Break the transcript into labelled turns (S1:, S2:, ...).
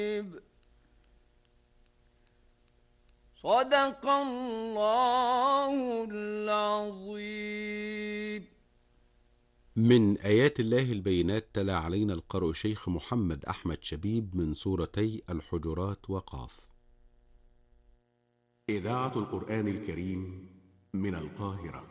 S1: صدق الله العظيم.
S2: من آيات الله البينات تلا علينا القارئ شيخ محمد أحمد شبيب من سورتي الحجرات وقاف.
S3: إذاعة القرآن الكريم من القاهرة.